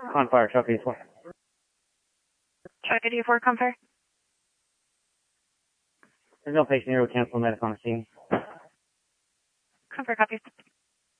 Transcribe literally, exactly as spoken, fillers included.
Confire, truck eighty-four. Truck eighty-four, Confire. There's no patient here. We cancel medic on the scene. Confire, copy.